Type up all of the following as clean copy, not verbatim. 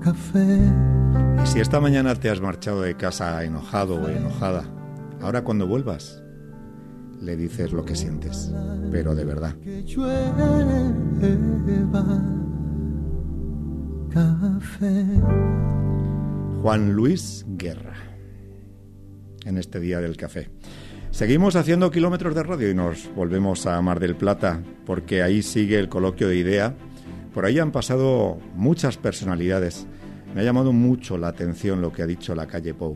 Y si esta mañana te has marchado de casa enojado o enojada, ahora cuando vuelvas, le dices lo que sientes, pero de verdad. Juan Luis Guerra, en este día del café. Seguimos haciendo kilómetros de radio y nos volvemos a Mar del Plata, porque ahí sigue el coloquio de IDEA. Por ahí han pasado muchas personalidades. Me ha llamado mucho la atención lo que ha dicho la calle Pou.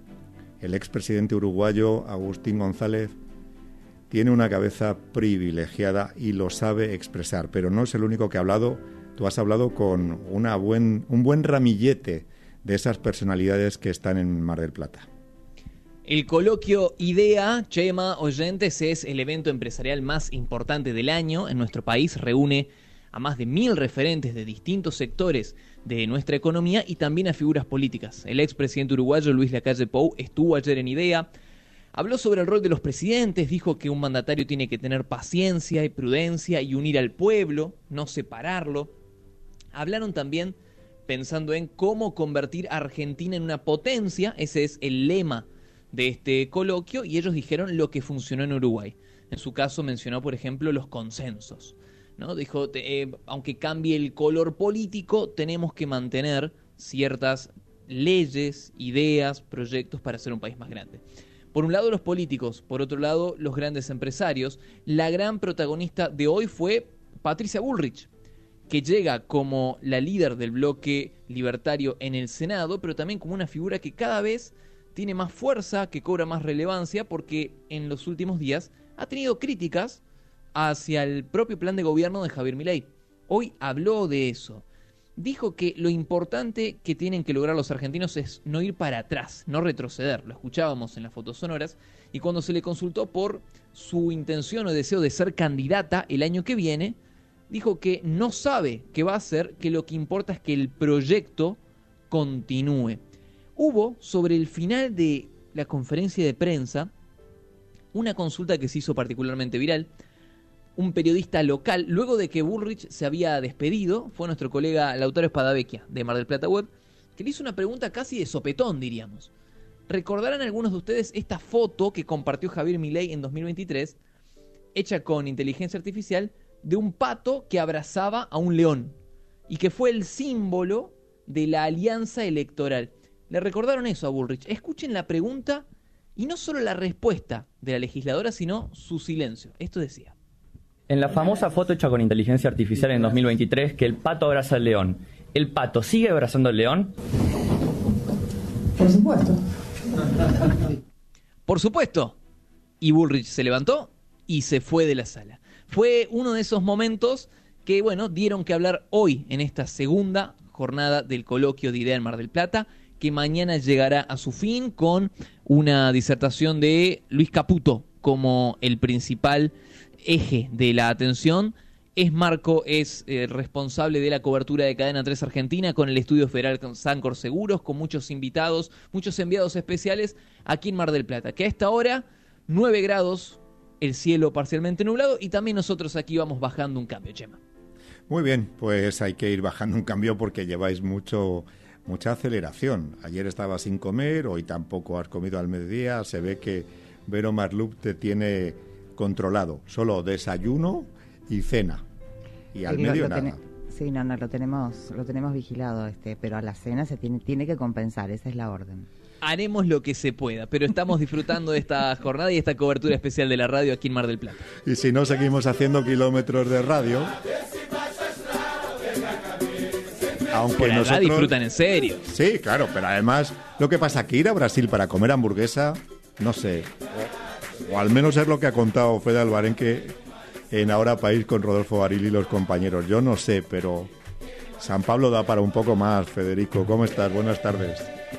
El expresidente uruguayo Agustín González tiene una cabeza privilegiada y lo sabe expresar, pero no es el único que ha hablado. Tú has hablado con un buen ramillete de esas personalidades que están en Mar del Plata. El coloquio IDEA, Chema, oyentes, es el evento empresarial más importante del año en nuestro país. Reúne a más de 1000 referentes de distintos sectores de nuestra economía y también a figuras políticas. El expresidente uruguayo Luis Lacalle Pou estuvo ayer en IDEA, habló sobre el rol de los presidentes, dijo que un mandatario tiene que tener paciencia y prudencia y unir al pueblo, no separarlo. Hablaron también pensando en cómo convertir a Argentina en una potencia, ese es el lema de este coloquio, y ellos dijeron lo que funcionó en Uruguay. En su caso mencionó, por ejemplo, los consensos, ¿no? Dijo, aunque cambie el color político, tenemos que mantener ciertas leyes, ideas, proyectos para hacer un país más grande. Por un lado los políticos, por otro lado los grandes empresarios. La gran protagonista de hoy fue Patricia Bullrich, que llega como la líder del bloque libertario en el Senado, pero también como una figura que cada vez tiene más fuerza, que cobra más relevancia, porque en los últimos días ha tenido críticas hacia el propio plan de gobierno de Javier Milei. Hoy habló de eso. Dijo que lo importante que tienen que lograr los argentinos es no ir para atrás, no retroceder. Lo escuchábamos en las fotos sonoras. Y cuando se le consultó por su intención o deseo de ser candidata el año que viene, dijo que no sabe qué va a hacer, que lo que importa es que el proyecto continúe. Hubo, sobre el final de la conferencia de prensa, una consulta que se hizo particularmente viral. Un periodista local, luego de que Bullrich se había despedido, fue nuestro colega Lautaro Espadavecchia, de Mar del Plata Web, que le hizo una pregunta casi de sopetón, diríamos. ¿Recordarán algunos de ustedes esta foto que compartió Javier Milei en 2023, hecha con inteligencia artificial, de un pato que abrazaba a un león, y que fue el símbolo de la alianza electoral? ¿Le recordaron eso a Bullrich? Escuchen la pregunta y no solo la respuesta de la legisladora, sino su silencio. Esto decía. En la famosa foto hecha con inteligencia artificial en 2023, que el pato abraza al león, ¿el pato sigue abrazando al león? Por supuesto. Por supuesto. Y Bullrich se levantó y se fue de la sala. Fue uno de esos momentos que, bueno, dieron que hablar hoy en esta segunda jornada del coloquio de IDEA en Mar del Plata, que mañana llegará a su fin con una disertación de Luis Caputo como el principal eje de la atención. Marco es responsable de la cobertura de Cadena 3 Argentina con el estudio federal Sancor Seguros, con muchos invitados, muchos enviados especiales aquí en Mar del Plata, que a esta hora 9 grados, el cielo parcialmente nublado, y también nosotros aquí vamos bajando un cambio, Chema. Muy bien, pues hay que ir bajando un cambio porque lleváis mucha aceleración. Ayer estabas sin comer, hoy tampoco has comido al mediodía. Se ve que Vero Marlup te tiene controlado, solo desayuno y cena, y al medio nada. Sí, no, lo tenemos vigilado, pero a la cena se tiene que compensar, esa es la orden. Haremos lo que se pueda, pero estamos disfrutando de esta jornada y esta cobertura especial de la radio aquí en Mar del Plata. Y si no, seguimos haciendo kilómetros de radio. Aunque por nosotros disfrutan en serio. Sí, claro, pero además lo que pasa que ir a Brasil para comer hamburguesa, no sé, o al menos es lo que ha contado Fede Albarenque en Ahora País con Rodolfo Baril y los compañeros. Yo no sé, pero San Pablo da para un poco más. Federico, ¿cómo estás? Buenas tardes.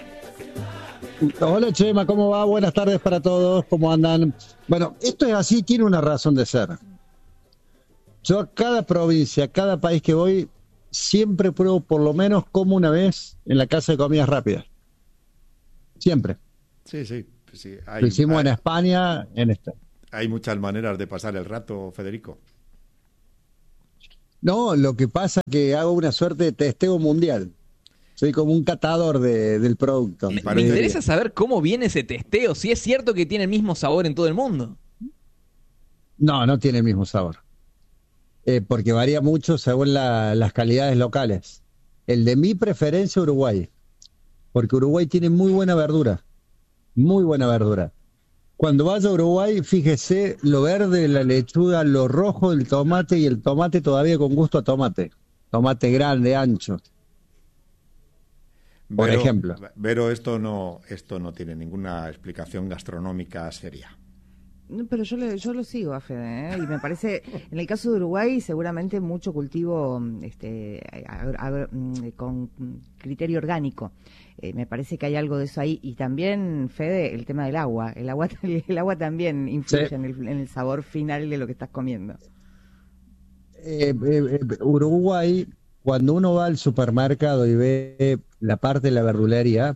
Hola Chema, ¿cómo va? Buenas tardes para todos, ¿cómo andan? Bueno, esto es así, tiene una razón de ser. Yo a cada provincia, a cada país que voy, siempre pruebo por lo menos como una vez en la casa de comidas rápidas. Siempre. Sí. Lo hicimos en España, en esta. Hay muchas maneras de pasar el rato, Federico. No, lo que pasa es que hago una suerte de testeo mundial. O Soy como un catador del producto. Me interesa saber cómo viene ese testeo, si es cierto que tiene el mismo sabor en todo el mundo. No, no tiene el mismo sabor. Porque varía mucho según las calidades locales. El de mi preferencia, Uruguay. Porque Uruguay tiene muy buena verdura. Muy buena verdura. Cuando vaya a Uruguay, fíjese lo verde de la lechuga, lo rojo del tomate y el tomate todavía con gusto a tomate. Tomate grande, ancho. Por ejemplo. Pero esto no tiene ninguna explicación gastronómica seria. No, pero yo lo sigo a Fede, ¿eh? Y me parece, en el caso de Uruguay, seguramente mucho cultivo con criterio orgánico. Me parece que hay algo de eso ahí. Y también, Fede, el tema del agua. El agua también influye sí. en el sabor final de lo que estás comiendo. Uruguay, cuando uno va al supermercado y ve la parte de la verdulería,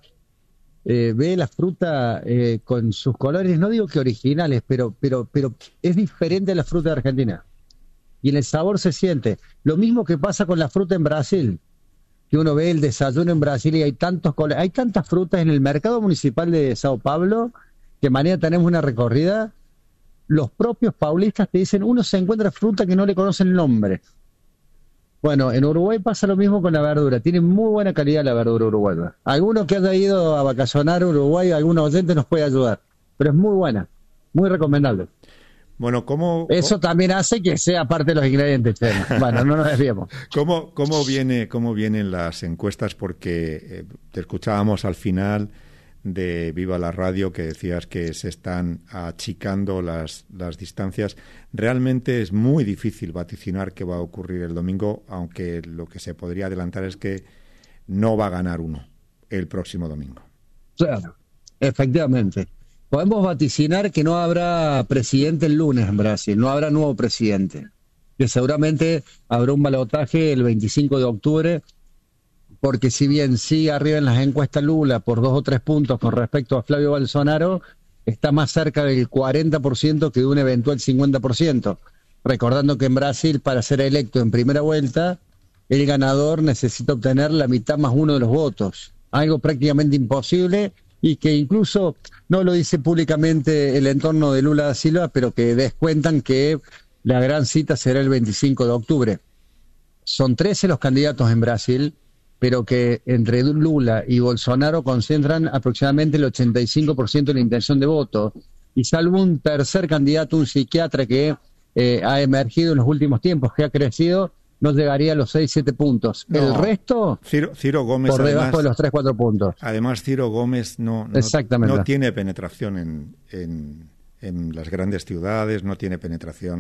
ve la fruta con sus colores, no digo que originales, pero es diferente a la fruta de Argentina. Y en el sabor se siente. Lo mismo que pasa con la fruta en Brasil, que uno ve el desayuno en Brasil y hay tantos colores, hay tantas frutas en el mercado municipal de Sao Paulo, que mañana tenemos una recorrida. Los propios paulistas te dicen, uno se encuentra fruta que no le conocen el nombre. Bueno, en Uruguay pasa lo mismo con la verdura. Tiene muy buena calidad la verdura uruguaya. Alguno que haya ido a vacacionar a Uruguay, algún oyente nos puede ayudar. Pero es muy buena, muy recomendable. Bueno, Eso también hace que sea parte de los ingredientes, Chema. Bueno, no nos desviemos. ¿Cómo vienen las encuestas? Porque te escuchábamos al final de Viva la Radio que decías que se están achicando las distancias. Realmente es muy difícil vaticinar qué va a ocurrir el domingo, aunque lo que se podría adelantar es que no va a ganar uno el próximo domingo. Claro, efectivamente. Podemos vaticinar que no habrá presidente el lunes en Brasil, no habrá nuevo presidente. Que seguramente habrá un balotaje el 25 de octubre, porque si bien sigue arriba en las encuestas Lula por 2 o 3 puntos con respecto a Flavio Bolsonaro, está más cerca del 40% que de un eventual 50%. Recordando que en Brasil, para ser electo en primera vuelta, el ganador necesita obtener la mitad más uno de los votos. Algo prácticamente imposible y que incluso no lo dice públicamente el entorno de Lula da Silva, pero que descuentan que la gran cita será el 25 de octubre. Son 13 los candidatos en Brasil, pero que entre Lula y Bolsonaro concentran aproximadamente el 85% de la intención de voto. Y salvo un tercer candidato, un psiquiatra que ha emergido en los últimos tiempos, que ha crecido, no llegaría a los 6-7 puntos. No. El resto, Ciro Gómez, por debajo de los 3-4 puntos. Además, Ciro Gómez no tiene penetración en las grandes ciudades, no tiene penetración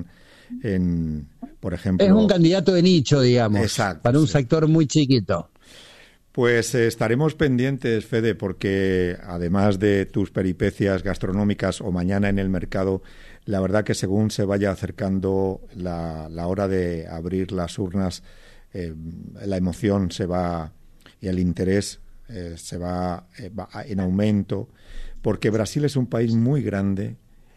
en, por ejemplo... Es un candidato de nicho, digamos, exacto, para un sector muy chiquito. Pues estaremos pendientes, Fede, porque además de tus peripecias gastronómicas o mañana en el mercado, la verdad que según se vaya acercando la hora de abrir las urnas, la emoción se va y el interés se va en aumento, porque Brasil es un país muy grande,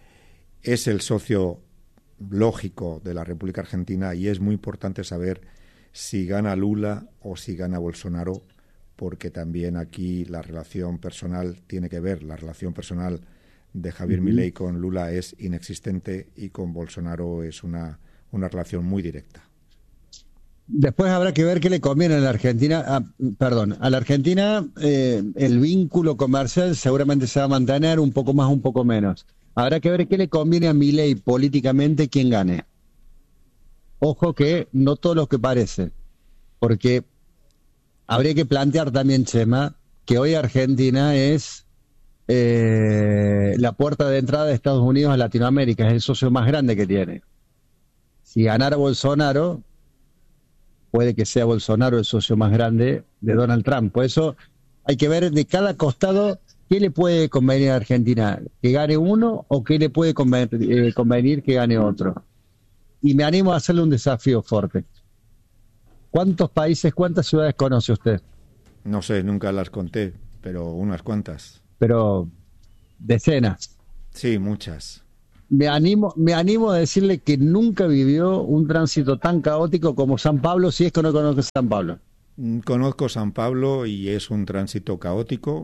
es el socio lógico de la República Argentina y es muy importante saber si gana Lula o si gana Bolsonaro, porque también aquí la relación personal tiene que ver, la relación personal de Javier Milei con Lula es inexistente y con Bolsonaro es una relación muy directa. Después habrá que ver qué le conviene a la Argentina. A la Argentina el vínculo comercial seguramente se va a mantener un poco más, un poco menos. Habrá que ver qué le conviene a Milei políticamente quien gane. Ojo que no todo lo que parece, porque habría que plantear también, Chema, que hoy Argentina es la puerta de entrada de Estados Unidos a Latinoamérica, es el socio más grande que tiene. Si ganara Bolsonaro, puede que sea Bolsonaro el socio más grande de Donald Trump. Por eso hay que ver de cada costado qué le puede convenir a Argentina, que gane uno o qué le puede convenir que gane otro. Y me animo a hacerle un desafío fuerte. ¿Cuántos países, cuántas ciudades conoce usted? No sé, nunca las conté, pero unas cuantas. Pero decenas. Sí, muchas. Me animo a decirle que nunca vivió un tránsito tan caótico como San Pablo, si es que no conoce San Pablo. Conozco San Pablo y es un tránsito caótico.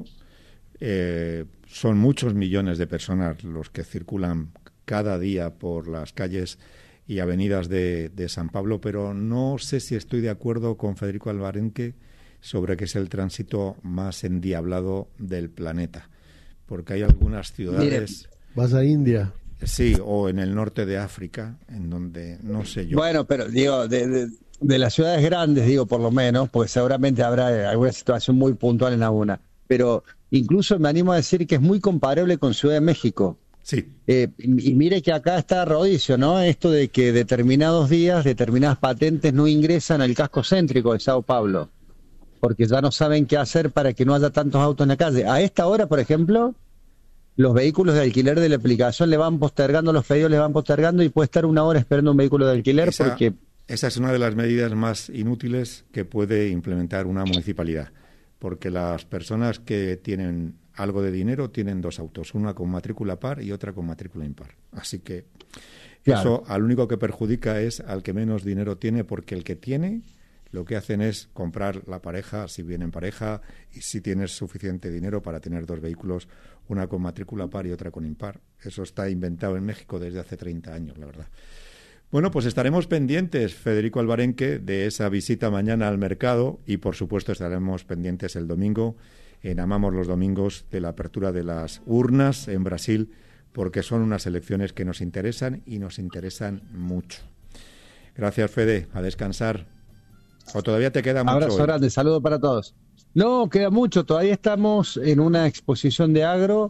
Son muchos millones de personas los que circulan cada día por las calles y avenidas de San Pablo, pero no sé si estoy de acuerdo con Federico Alvarenque sobre que es el tránsito más endiablado del planeta, porque hay algunas ciudades... Vas a India. Sí, o en el norte de África, en donde no sé yo. Bueno, pero digo, de las ciudades grandes, digo, por lo menos, porque seguramente habrá alguna situación muy puntual en alguna, pero incluso me animo a decir que es muy comparable con Ciudad de México. Sí. Y mire que acá está rodicio, ¿no? Esto de que determinados días, determinadas patentes no ingresan al casco céntrico de Sao Paulo, porque ya no saben qué hacer para que no haya tantos autos en la calle. A esta hora, por ejemplo, los vehículos de alquiler de la aplicación le van postergando, los pedidos le van postergando y puede estar 1 hora esperando un vehículo de alquiler porque... Esa es una de las medidas más inútiles que puede implementar una municipalidad, porque las personas que tienen algo de dinero tienen 2 autos, una con matrícula par y otra con matrícula impar. Así que claro, eso al único que perjudica es al que menos dinero tiene, porque el que tiene... Lo que hacen es comprar la pareja, si viene en pareja, y si tienes suficiente dinero para tener 2 vehículos, una con matrícula par y otra con impar. Eso está inventado en México desde hace 30 años, la verdad. Bueno, pues estaremos pendientes, Federico Alvarenque, de esa visita mañana al mercado y, por supuesto, estaremos pendientes el domingo, en Amamos los Domingos, de la apertura de las urnas en Brasil, porque son unas elecciones que nos interesan y nos interesan mucho. Gracias, Fede. A descansar. ¿O todavía te queda mucho? Abrazo grande, saludo para todos. No, queda mucho. Todavía estamos en una exposición de agro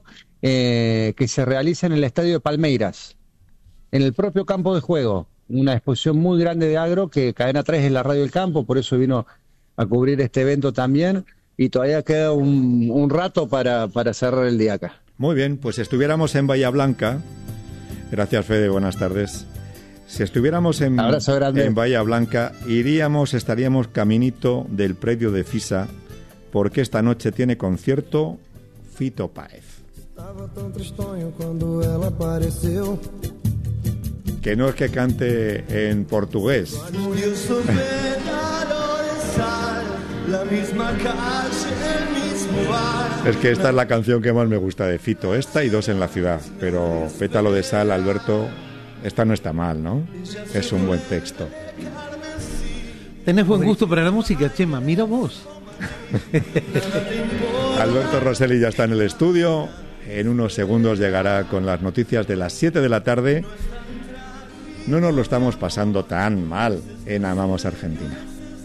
que se realiza en el estadio de Palmeiras, en el propio campo de juego. Una exposición muy grande de agro que Cadena 3 es la radio del campo, por eso vino a cubrir este evento también. Y todavía queda un rato para cerrar el día acá. Muy bien, pues si estuviéramos en Bahía Blanca, gracias Fede, buenas tardes. Si estuviéramos en Bahía Blanca, estaríamos caminito del predio de Fisa, porque esta noche tiene concierto Fito Páez. Que no es que cante en portugués. Es que esta es la canción que más me gusta de Fito, esta y Dos en la ciudad, pero Pétalo de sal, Alberto... Esta no está mal, ¿no? Es un buen texto. Tenés buen gusto para la música, Chema. Mira vos. Alberto Rosselli ya está en el estudio. En unos segundos llegará con las noticias de las 7 de la tarde. No nos lo estamos pasando tan mal en Amamos Argentina.